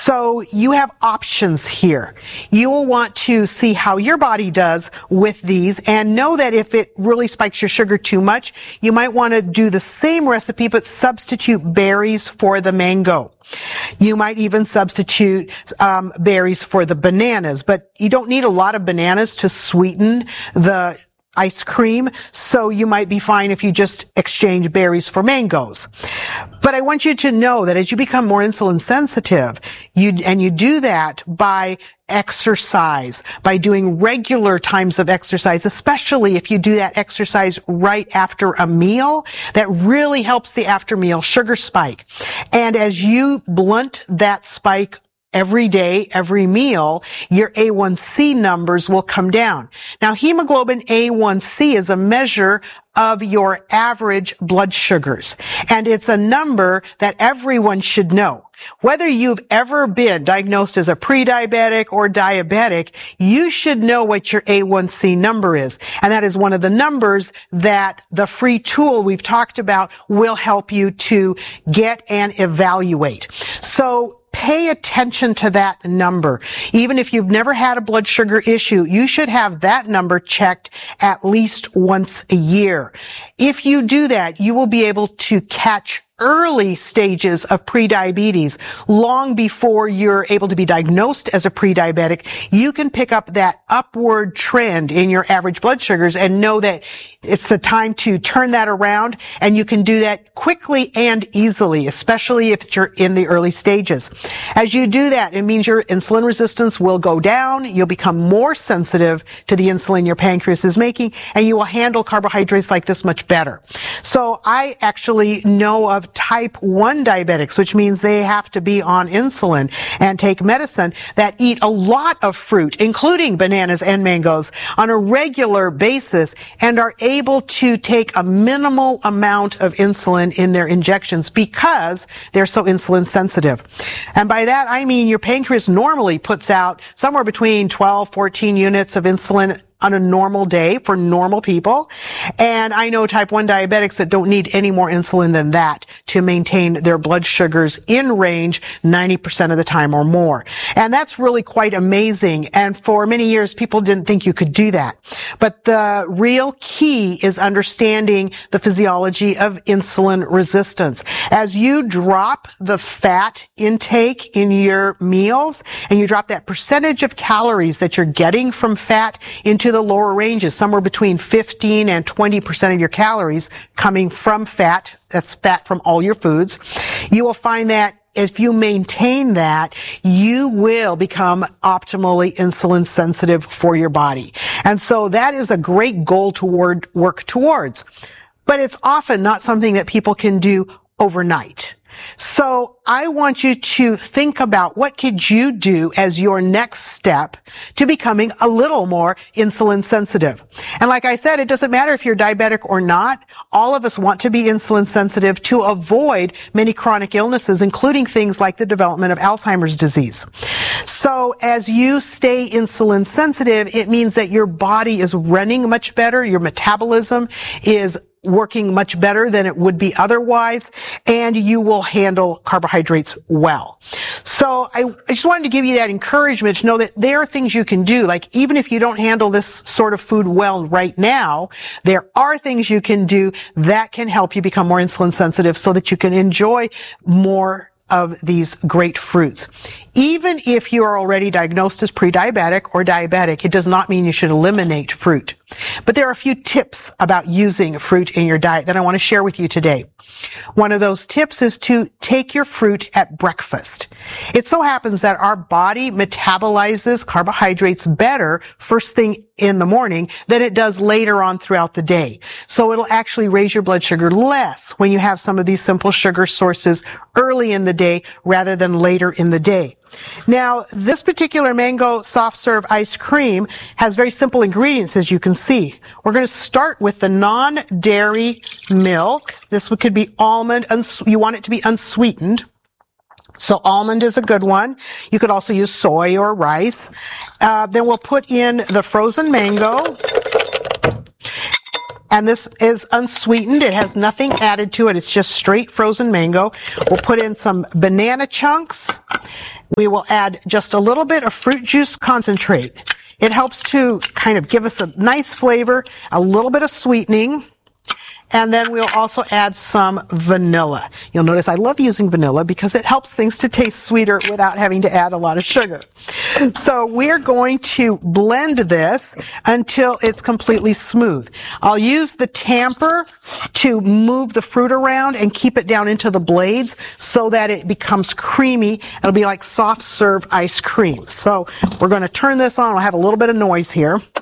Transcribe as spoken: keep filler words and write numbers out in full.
So you have options here. You will want to see how your body does with these and know that if it really spikes your sugar too much, you might want to do the same recipe but substitute berries for the mango. You might even substitute um, berries for the bananas, but you don't need a lot of bananas to sweeten the ice cream, so you might be fine if you just exchange berries for mangoes. But I want you to know that as you become more insulin sensitive, you, and you do that by exercise, by doing regular times of exercise, especially if you do that exercise right after a meal, that really helps the after meal sugar spike. And as you blunt that spike every day, every meal, your A one C numbers will come down. Now, hemoglobin A one C is a measure of your average blood sugars, and it's a number that everyone should know. Whether you've ever been diagnosed as a pre-diabetic or diabetic, you should know what your A one C number is. And that is one of the numbers that the free tool we've talked about will help you to get and evaluate. So pay attention to that number. Even if you've never had a blood sugar issue, you should have that number checked at least once a year. If you do that, you will be able to catch early stages of prediabetes long before you're able to be diagnosed as a pre-diabetic. You can pick up that upward trend in your average blood sugars and know that it's the time to turn that around, and you can do that quickly and easily, especially if you're in the early stages. As you do that, it means your insulin resistance will go down, you'll become more sensitive to the insulin your pancreas is making, and you will handle carbohydrates like this much better. So I actually know of type one diabetics, which means they have to be on insulin and take medicine, that eat a lot of fruit, including bananas and mangoes, on a regular basis and are able to take a minimal amount of insulin in their injections because they're so insulin sensitive. And by that, I mean your pancreas normally puts out somewhere between twelve, fourteen units of insulin on a normal day for normal people. And I know type one diabetics that don't need any more insulin than that to maintain their blood sugars in range ninety percent of the time or more. And that's really quite amazing. And for many years, people didn't think you could do that. But the real key is understanding the physiology of insulin resistance. As you drop the fat intake in your meals and you drop that percentage of calories that you're getting from fat into the lower ranges, somewhere between fifteen and twenty percent of your calories coming from fat, that's fat from all your foods, you will find that if you maintain that, you will become optimally insulin sensitive for your body. And so that is a great goal to word, work towards. But it's often not something that people can do overnight. So I want you to think about what could you do as your next step to becoming a little more insulin sensitive. And like I said, it doesn't matter if you're diabetic or not. All of us want to be insulin sensitive to avoid many chronic illnesses, including things like the development of Alzheimer's disease. So as you stay insulin sensitive, it means that your body is running much better. Your metabolism is working much better than it would be otherwise, and you will handle carbohydrates well. So I, I just wanted to give you that encouragement to know that there are things you can do. Like, even if you don't handle this sort of food well right now, there are things you can do that can help you become more insulin sensitive so that you can enjoy more of these great fruits. Even if you are already diagnosed as pre-diabetic or diabetic, it does not mean you should eliminate fruit. But there are a few tips about using fruit in your diet that I want to share with you today. One of those tips is to take your fruit at breakfast. It so happens that our body metabolizes carbohydrates better first thing in the morning than it does later on throughout the day. So it'll actually raise your blood sugar less when you have some of these simple sugar sources early in the day rather than later in the day. Now, this particular mango soft serve ice cream has very simple ingredients, as you can see. We're going to start with the non-dairy milk. This could be almond. You want it to be unsweetened. So almond is a good one. You could also use soy or rice. Uh, then we'll put in the frozen mango. And this is unsweetened. It has nothing added to it. It's just straight frozen mango. We'll put in some banana chunks. We will add just a little bit of fruit juice concentrate. It helps to kind of give us a nice flavor, a little bit of sweetening. And then we'll also add some vanilla. You'll notice I love using vanilla because it helps things to taste sweeter without having to add a lot of sugar. So we're going to blend this until it's completely smooth. I'll use the tamper to move the fruit around and keep it down into the blades so that it becomes creamy. It'll be like soft serve ice cream. So we're going to turn this on. I'll have a little bit of noise here.